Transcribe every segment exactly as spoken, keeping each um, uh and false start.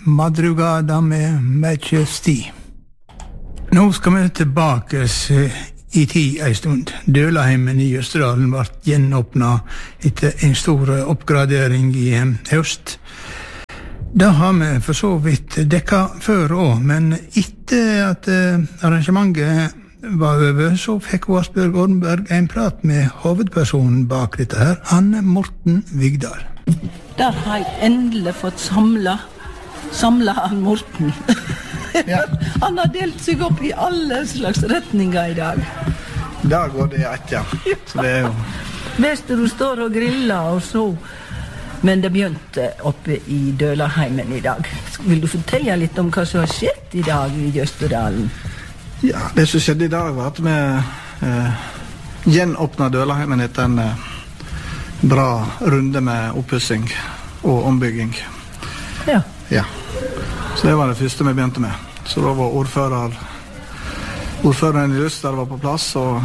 Madrugada med Majesty. Nå skal vi tilbake i tid en stund. Dølaheimen i Østerdalen ble gjenåpnet etter en stor oppgradering i høst. Det har vi for så vidt dekket før også, men etter at arrangementet var over, så fikk Asbjørg Ornberg en prat med hovedpersonen bak dette her, Anne Morten Vigdal. Der har jeg endelig fått samlet, samlet han Morten. Ja. Han har delt seg opp i alle slags retninger i dag. Der går det i ett, ja. Så det er jo... Vesterålen står og griller og så... Men det begynte oppe i Dølaheimen i dag. Vil du fortelle litt om hva som har skjedd i dag i Østerdalen? Ja, det som skjedde i dag var at vi eh, gjenåpnet Dølaheimen etter en eh, bra runde med oppussing og ombygging. Ja. Ja. Så det var det første vi begynte med. Så da var ordfører, ordføreren i Luster var på plass og,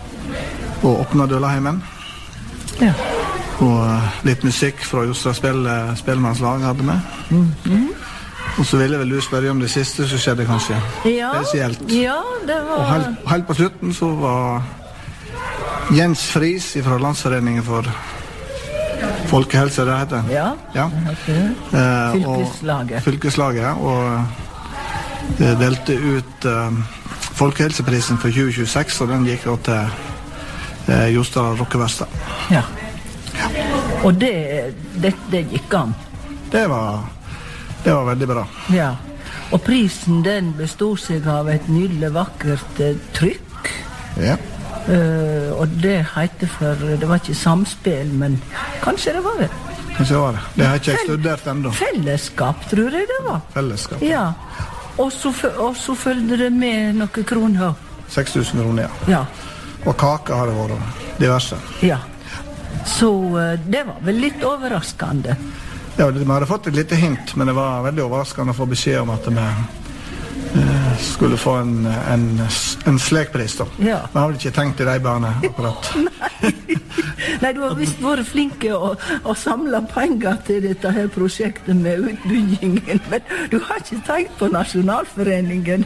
og åpnet Dølaheimen. Ja. Og litt musikk fra Jostra Spell, Spellemannslag hadde vi. Mm-hmm. Og så ville vel du spørre om det siste som skjedde kanskje. Ja, spesielt. Ja, det var... Og helt, helt på slutten så var Jens Friis fra Landsforeningen for Folkehelse, det heter. Ja, ja. det heter eh, Fylkeslaget. Og, fylkeslaget, og det delte ut eh, Folkehelseprisen for tjue tjueseks, og den gikk da til eh, Jostra Rockeverkstad. Ja. Og det, det, det gikk an. Det var, det var veldig bra. Ja. Og prisen den bestod seg av et nydelig vakkert uh, trykk. Ja. Uh, og det heter for, det var ikke samspill, men kanskje det var det. Kanskje det var det. Det har ikke jeg studert enda. Fellesskap, tror jeg det var. Fellesskap. Ja. Og så, og så følgde det med noen kroner. seks tusen kroner, ja. Ja. Og kake har det vært, diverse. Ja. Så uh, det var vel litt overraskende. Ja, vi hadde fått et lite hint, men det var veldig overraskende å få beskjed om at vi uh, skulle få en, en, en slekpris da. Ja. Vi har vel ikke tenkt i de barne akkurat. Nei. Nei, du har visst vært flinke å, å samle penger til dette her prosjektet med utbyggingen, men du har ikke tenkt på Nasjonalforeningen.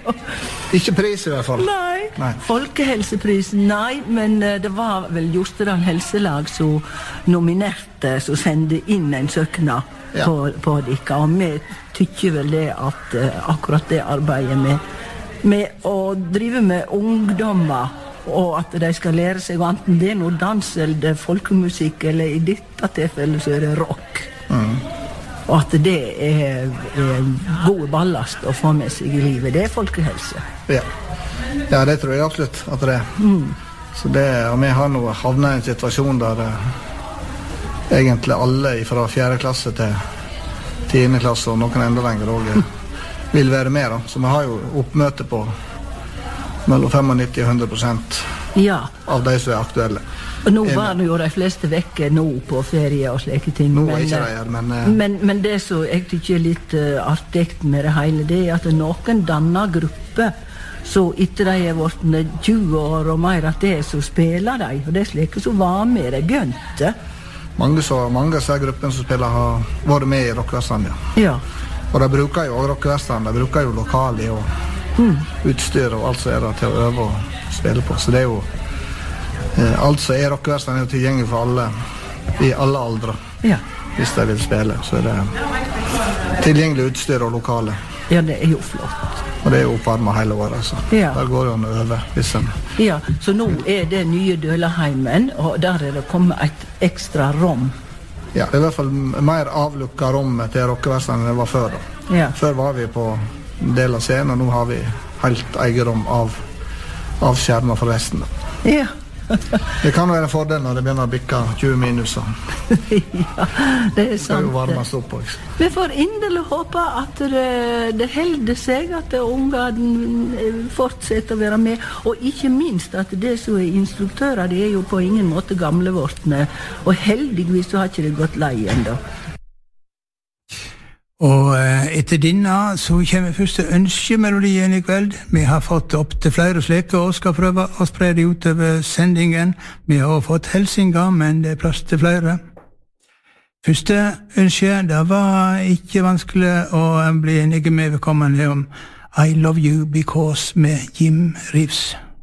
Ikke pris i hvert fall. Nei. Nei. Folkehelseprisen, nei, men uh, det var vel Jostedal Helselag som nominerte, som sendte inn en søknad ja. på, på dere, og vi tykker vel det at uh, akkurat det arbeidet med, med å drive med ungdommer, og at de skal lære seg enten det er noe dans eller folkemusikk, eller i dette tilfellet så er det rock. Mm. Og at det er, er gode ballast å få med seg i livet. Det er folkehelse. Ja, ja det tror jeg absolutt at det er. Mm. Så det, og vi har nå havnet i en situasjon der uh, egentlig alle fra fjerde klasse til tiende klasse, og noen enda lenger også, uh, vil være med da. Så vi har jo oppmøte på mellom nittifem og hundre prosent ja. Av de som er aktuelle. Og nå var det jo de fleste vekke nå på ferie og slike ting. Nå men, er ikke det her, men, uh, men... Men det som jeg tykker er litt uh, artig med det hele, det er at noen danner grupper, så etter de er vært tjue år og mer at det er så spiller de, og det er slike som var med, de begynte. Mange, så, mange av disse gruppene som spiller har vært med i Rockeverkstad, ja. Ja. Og de bruker jo Rockeverkstad, de bruker jo lokale og Mm. utstyr og alt som er der til å øve og spille på. Så det er jo eh, alt som er Rockeverkstad er jo tilgjengelig for alle i alle aldre. Ja. Hvis de vil spille, så er det tilgjengelig utstyr og lokale. Ja, det er jo flott. Og det er jo oppvarmet hele året, så ja. Der går det an å øve hvis en... Ja, så nå er det nye Dølaheimen, og der er det kommet et ekstra rom. Ja, det er i hvert fall mer avlukket rom til Rockeverkstad enn det var før da. Ja. Før var vi på del av scenen, og nå har vi helt egen rom av, av skjermer for resten. Ja. Det kan være en fordel når det begynner å bikke tjue minuser. Ja, det er sant. Det er jo varmest opp også. Vi får inderlig håpe at det, det helder seg, at ungene fortsetter å være med, og ikke minst at det som er instruktører, det er jo på ingen måte gamle vortene, og heldigvis så har ikke det gått lei enda. Og etter denne så kommer første ønskemelodien i kveld. Vi har fått opp til flere sleke og skal prøve å spre det utover sendingen. Vi har fått helsinger, men det er plass til flere. Første ønske, det var ikke vanskelig å bli enige med vedkommende om I Love You Because med Jim Reeves.